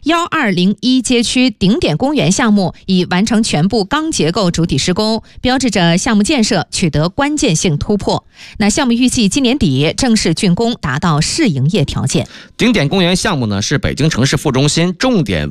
1201街区顶点公园项目已完成全部钢结构主体施工，标志着项目建设取得关键性突破。那项目预计今年底正式竣工，达到试营业条件。 顶点公园项目呢，是北京城市副中心重点